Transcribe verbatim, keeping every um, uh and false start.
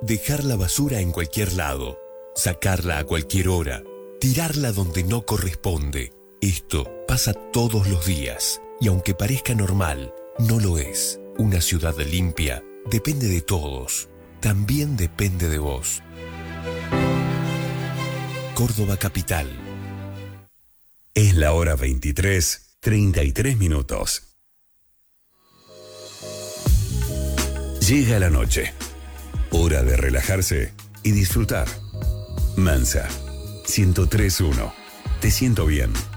Dejar la basura en cualquier lado, sacarla a cualquier hora, tirarla donde no corresponde. Esto pasa todos los días y aunque parezca normal, no lo es. Una ciudad limpia depende de todos, también depende de vos. Córdoba Capital. Es la hora veintitrés, treinta y tres minutos. Llega la noche. Hora de relajarse y disfrutar. Mansa, ciento tres punto uno. Te siento bien.